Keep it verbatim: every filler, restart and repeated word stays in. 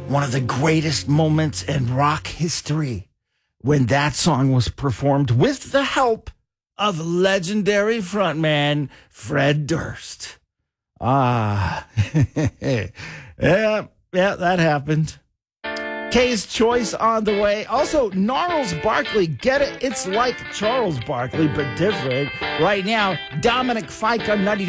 one of the greatest moments in rock history when that song was performed with the help of legendary frontman Fred Durst. Ah, yeah, yeah, that happened. K's Choice on the way. Also, Gnarls Barkley. Get it? It's like Charles Barkley, but different. Right now, Dominic Fike on ninety.